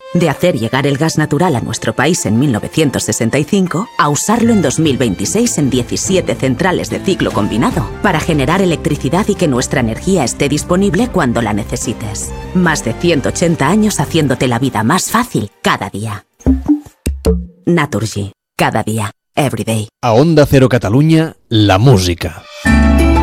De hacer llegar el gas natural a nuestro país en 1965 a usarlo en 2026 en 17 centrales de ciclo combinado para generar electricidad y que nuestra energía esté disponible cuando la necesites. Más de 180 años haciéndote la vida más fácil cada día. Naturgy. Cada día. Every day. A Onda Cero Catalunya, la música.